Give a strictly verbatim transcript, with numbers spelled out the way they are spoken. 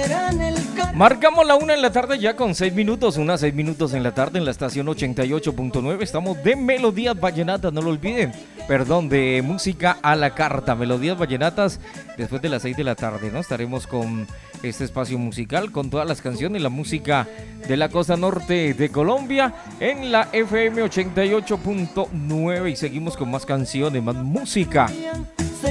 Marcamos la una en la tarde ya con seis minutos, unas seis minutos en la tarde en la estación ochenta y ocho punto nueve. Estamos de Melodías Vallenatas, no lo olviden. Perdón, de música a la carta. Melodías Vallenatas después de las seis de la tarde, ¿no? Estaremos con este espacio musical, con todas las canciones, la música de la costa norte de Colombia en la F M ochenta y ocho punto nueve. Y seguimos con más canciones, más música